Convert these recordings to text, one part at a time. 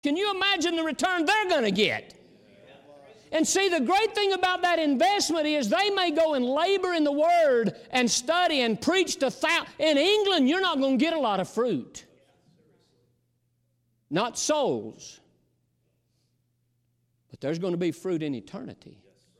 Can you imagine the return they're going to get? And see, the great thing about that investment is they may go and labor in the Word and study and preach to thousands. In England, you're not going to get a lot of fruit. Not souls. But there's going to be fruit in eternity.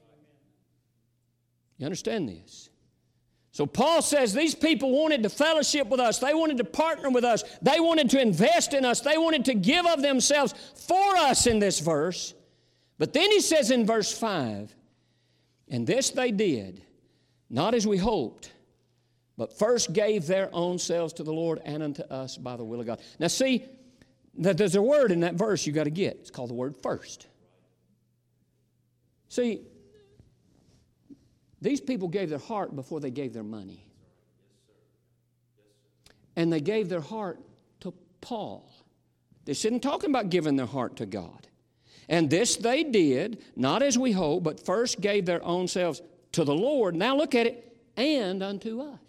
You understand this? So Paul says these people wanted to fellowship with us. They wanted to partner with us. They wanted to invest in us. They wanted to give of themselves for us in this verse. But then he says in verse 5, and this they did, not as we hoped, but first gave their own selves to the Lord and unto us by the will of God. Now see, there's a word in that verse you got to get. It's called the word first. See, these people gave their heart before they gave their money. And they gave their heart to Paul. This isn't talking about giving their heart to God. And this they did, not as we hope, but first gave their own selves to the Lord. Now look at it, and unto us.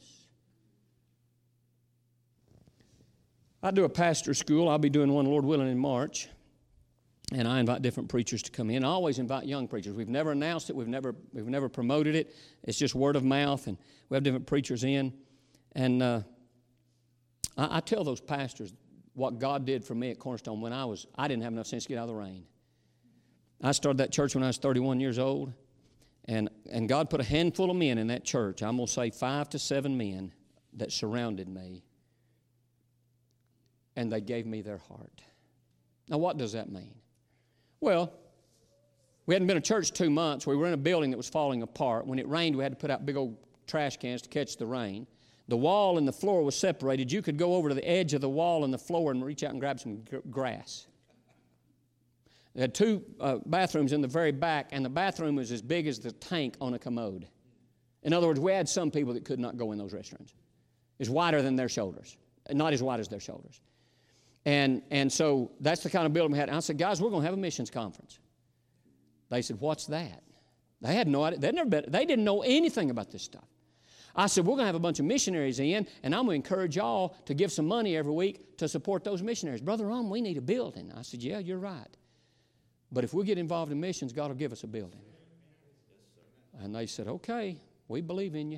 I do a pastor school. I'll be doing one, Lord willing, in March. And I invite different preachers to come in. I always invite young preachers. We've never announced it. We've never promoted it. It's just word of mouth, and we have different preachers in. And I tell those pastors what God did for me at Cornerstone when I didn't have enough sense to get out of the rain. I started that church when I was 31 years old, and God put a handful of men in that church. I'm going to say 5 to 7 men that surrounded me, and they gave me their heart. Now, what does that mean? Well, we hadn't been in church 2 months. We were in a building that was falling apart. When it rained, we had to put out big old trash cans to catch the rain. The wall and the floor was separated. You could go over to the edge of the wall and the floor and reach out and grab some grass. They had 2 bathrooms in the very back, and the bathroom was as big as the tank on a commode. In other words, we had some people that could not go in those restrooms. It's wider than their shoulders, not as wide as their shoulders. And so that's the kind of building we had. And I said, guys, we're going to have a missions conference. They said, what's that? They had no idea. They didn't know anything about this stuff. I said, we're going to have a bunch of missionaries in, and I'm going to encourage y'all to give some money every week to support those missionaries. Brother Ron, we need a building. I said, yeah, you're right. But if we get involved in missions, God will give us a building. And they said, okay, we believe in you.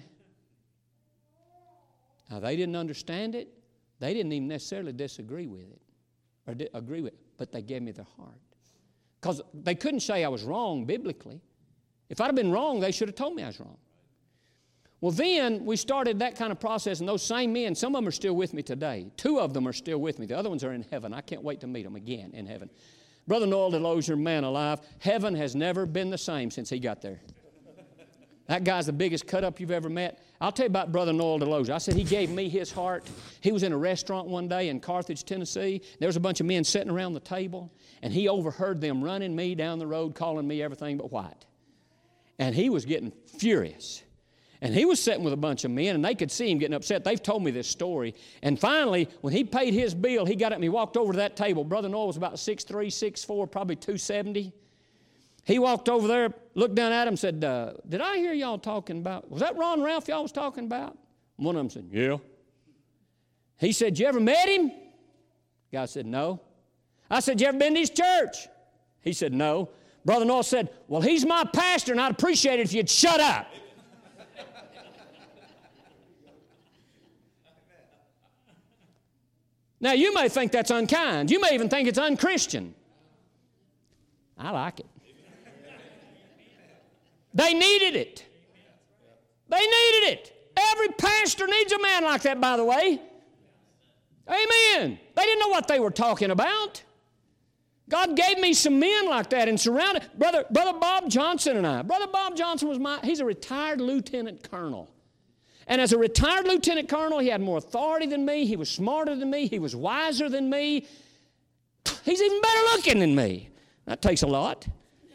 Now, they didn't understand it. They didn't even necessarily disagree with it or agree with it, but they gave me their heart. Because they couldn't say I was wrong biblically. If I'd have been wrong, they should have told me I was wrong. Well, then we started that kind of process, and those same men, some of them are still with me today. 2 of them are still with me. The other ones are in heaven. I can't wait to meet them again in heaven. Brother Noel DeLozier, man alive, heaven has never been the same since he got there. That guy's the biggest cut-up you've ever met. I'll tell you about Brother Noel DeLozier. I said he gave me his heart. He was in a restaurant one day in Carthage, Tennessee. There was a bunch of men sitting around the table, and he overheard them running me down the road, calling me everything but white. And he was getting furious. And he was sitting with a bunch of men, and they could see him getting upset. They've told me this story. And finally, when he paid his bill, he got up and he walked over to that table. Brother Noel was about 6'3", 6'4", probably 270. He walked over there, looked down at him, said, did I hear y'all talking about, was that Ron Ralph y'all was talking about? One of them said, yeah. He said, you ever met him? The guy said, no. I said, you ever been to his church? He said, no. Brother Noel said, well, he's my pastor, and I'd appreciate it if you'd shut up. Now, you may think that's unkind. You may even think it's unchristian. I like it. They needed it. They needed it. Every pastor needs a man like that, by the way. Amen. They didn't know what they were talking about. God gave me some men like that and surrounded. Brother Bob Johnson and I. Brother Bob Johnson he's a retired lieutenant colonel. And as a retired lieutenant colonel, he had more authority than me. He was smarter than me. He was wiser than me. He's even better looking than me. That takes a lot.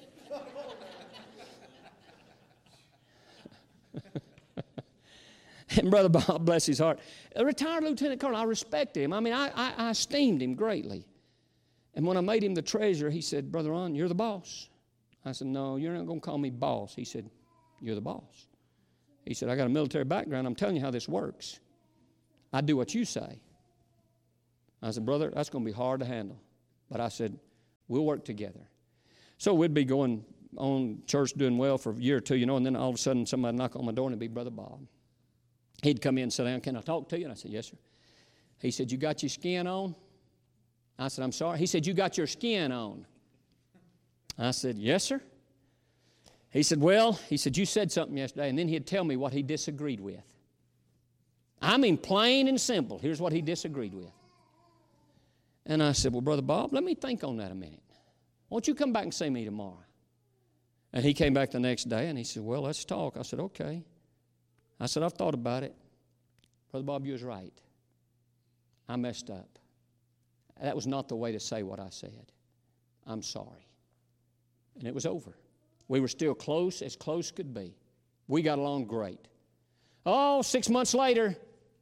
And Brother Bob, bless his heart, a retired lieutenant colonel, I respected him. I mean, I esteemed him greatly. And when I made him the treasurer, he said, Brother Ron, you're the boss. I said, no, you're not going to call me boss. He said, you're the boss. He said, I got a military background. I'm telling you how this works. I do what you say. I said, brother, that's going to be hard to handle. But I said, We'll work together. So we'd be going on church doing well for a year or two, and then all of a sudden somebody knock on my door and it'd be Brother Bob. He'd come in and sit down. Can I talk to you? And I said, yes, sir. He said, you got your skin on? I said, I'm sorry. He said, you got your skin on? I said, yes, sir. He said, you said something yesterday, and then he'd tell me what he disagreed with. I mean, plain and simple. Here's what he disagreed with. And I said, well, Brother Bob, let me think on that a minute. Won't you come back and see me tomorrow? And he came back the next day, and he said, well, let's talk. I said, okay. I said, I've thought about it. Brother Bob, you was right. I messed up. That was not the way to say what I said. I'm sorry. And it was over. We were still close as close could be. We got along great. 6 months later,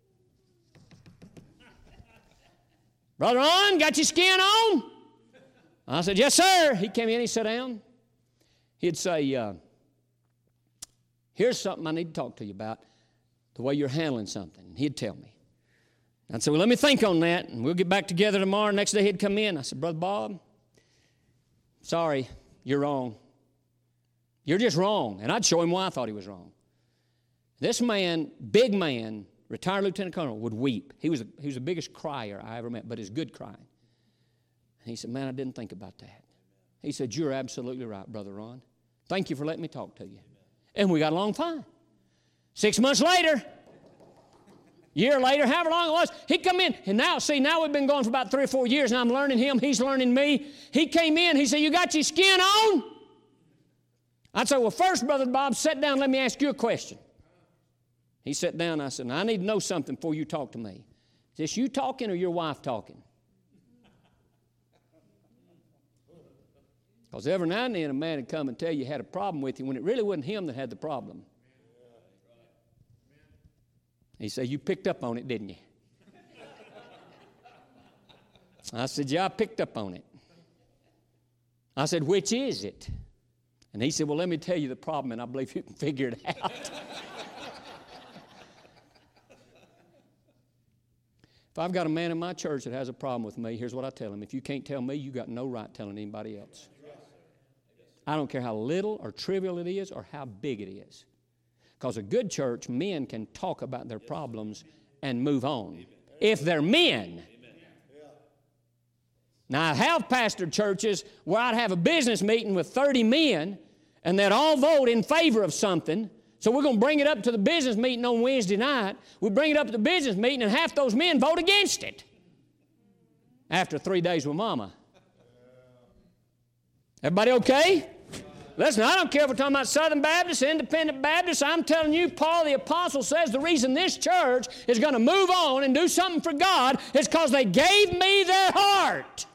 Brother Ron, got your skin on? I said, yes, sir. He came in, he sat down. He'd say, here's something I need to talk to you about, the way you're handling something. And he'd tell me. I'd say, well, let me think on that, and we'll get back together tomorrow. Next day he'd come in. I said, Brother Bob, sorry, you're wrong. You're just wrong. And I'd show him why I thought he was wrong. This man, big man, retired lieutenant colonel, would weep. He was the biggest crier I ever met, but his good crying. And he said, man, I didn't think about that. He said, you're absolutely right, Brother Ron. Thank you for letting me talk to you. And we got along fine. 6 months later, year later, however long it was, he'd come in. And now we've been going for about 3 or 4 years, and I'm learning him. He's learning me. He came in. He said, you got your skin on? I'd say, well, first, Brother Bob, sit down. Let me ask you a question. He sat down. I said, I need to know something before you talk to me. Is this you talking or your wife talking? Because every now and then a man would come and tell you he had a problem with you when it really wasn't him that had the problem. He said, you picked up on it, didn't you? I said, yeah, I picked up on it. I said, which is it? And he said, well, let me tell you the problem, and I believe you can figure it out. If I've got a man in my church that has a problem with me, here's what I tell him. If you can't tell me, you got no right telling anybody else. I don't care how little or trivial it is or how big it is. Because a good church, men can talk about their problems and move on. If they're men. Now, I have pastored churches where I'd have a business meeting with 30 men, and they'd all vote in favor of something. So we're going to bring it up to the business meeting on Wednesday night. We bring it up to the business meeting, and half those men vote against it. After 3 days with Mama. Everybody okay? Listen, I don't care if we're talking about Southern Baptists, Independent Baptists. I'm telling you, Paul the Apostle says the reason this church is going to move on and do something for God is because they gave me their heart.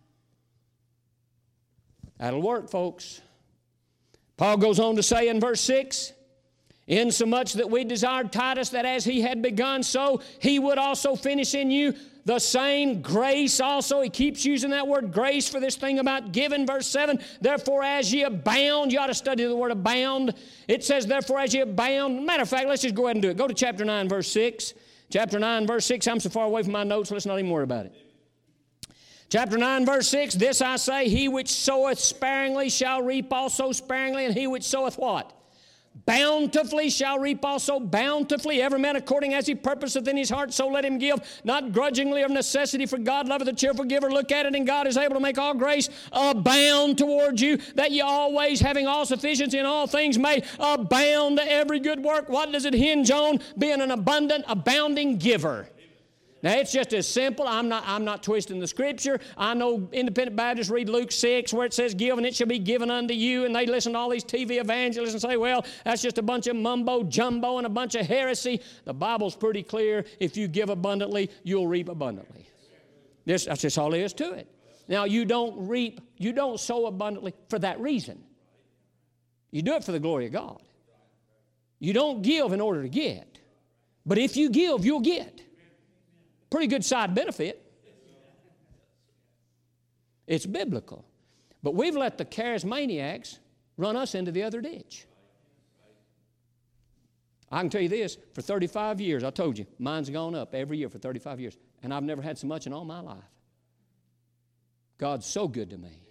That'll work, folks. Paul goes on to say in verse 6, insomuch that we desired Titus that as he had begun, so he would also finish in you the same grace also. He keeps using that word grace for this thing about giving. Verse 7, therefore as ye abound, you ought to study the word abound. It says, therefore as ye abound. Matter of fact, let's just go ahead and do it. Go to chapter 9, verse 6. Chapter 9, verse 6. I'm so far away from my notes, let's not even worry about it. Chapter 9, verse 6, this I say, he which soweth sparingly shall reap also sparingly, and he which soweth what? Bountifully shall reap also bountifully. Every man according as he purposeth in his heart, so let him give, not grudgingly of necessity, for God loveth a cheerful giver. Look at it, and God is able to make all grace abound towards you, that ye always, having all sufficiency in all things, may abound to every good work. What does it hinge on? Being an abundant, abounding giver. Now, it's just as simple. I'm not twisting the Scripture. I know Independent Baptists read Luke 6 where it says, give, and it shall be given unto you. And they listen to all these TV evangelists and say, well, that's just a bunch of mumbo-jumbo and a bunch of heresy. The Bible's pretty clear. If you give abundantly, you'll reap abundantly. That's just all there is to it. Now, you don't sow abundantly for that reason. You do it for the glory of God. You don't give in order to get. But if you give, you'll get. Pretty good side benefit. It's biblical. But we've let the charismaniacs run us into the other ditch. I can tell you this, for 35 years, I told you, mine's gone up every year for 35 years, and I've never had so much in all my life. God's so good to me.